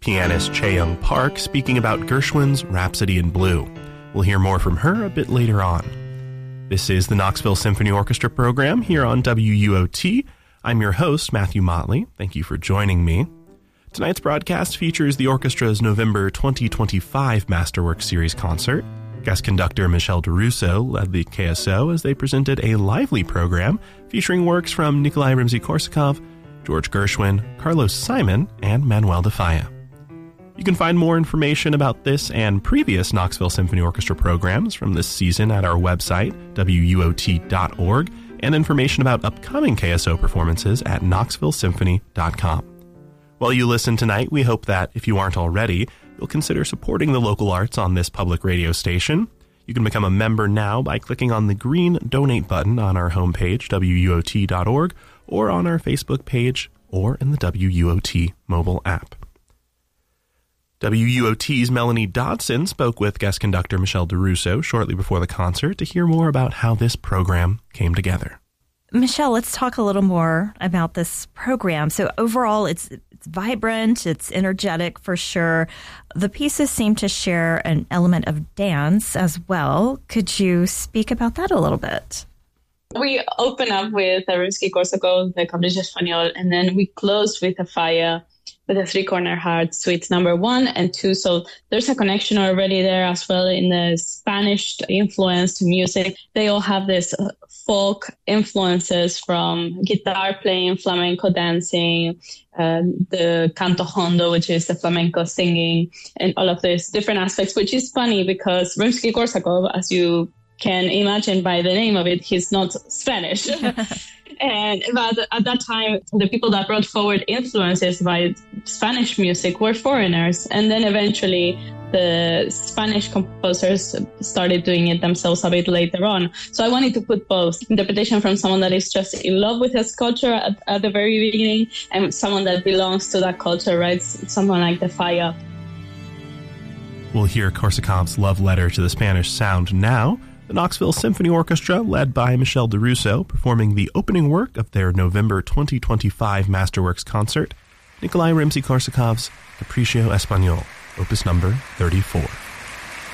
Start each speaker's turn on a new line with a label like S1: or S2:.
S1: pianist Chae-Young Park speaking about Gershwin's Rhapsody in Blue. We'll hear more from her a bit later on. This is the Knoxville Symphony Orchestra program here on WUOT. I'm your host, Matthew Motley. Thank you for joining me. Tonight's broadcast features the orchestra's November 2025 Masterworks Series concert. Guest conductor Michel DeRusso led the KSO as they presented a lively program featuring works from Nikolai Rimsky-Korsakov, George Gershwin, Carlos Simon, and Manuel de Falla. You can find more information about this and previous Knoxville Symphony Orchestra programs from this season at our website, wuot.org, and information about upcoming KSO performances at knoxvillesymphony.com. While you listen tonight, we hope that, if you aren't already, you'll consider supporting the local arts on this public radio station. You can become a member now by clicking on the green donate button on our homepage, wuot.org, or on our Facebook page, or in the WUOT mobile app. WUOT's Melanie Dodson spoke with guest conductor Michel DeRusso shortly before the concert to hear more about how this program came together.
S2: Michel, let's talk a little more about this program. So overall, it's vibrant, it's energetic for sure. The pieces seem to share an element of dance as well. Could you speak about that a little bit?
S3: We open up with Rimsky-Korsakov, the Capricho Español, and then we close with a Falla, with the Three-Corner Heart Suites number 1 and 2. So there's a connection already there as well in the Spanish influenced music. They all have this folk influences from guitar playing, flamenco dancing, the canto hondo, which is the flamenco singing, and all of these different aspects, which is funny because Rimsky-Korsakov, as you can imagine by the name of it, he's not Spanish. But at that time, the people that brought forward influences by Spanish music were foreigners. And then eventually the Spanish composers started doing it themselves a bit later on. So I wanted to put both interpretation from someone that is just in love with his culture at the very beginning and someone that belongs to that culture, right? Someone like the Falla.
S1: We'll hear Korsakov's love letter to the Spanish sound now. The Knoxville Symphony Orchestra, led by Michel DeRusso, performing the opening work of their November 2025 Masterworks concert, Nikolai Rimsky-Korsakov's Capricho Español, opus number 34.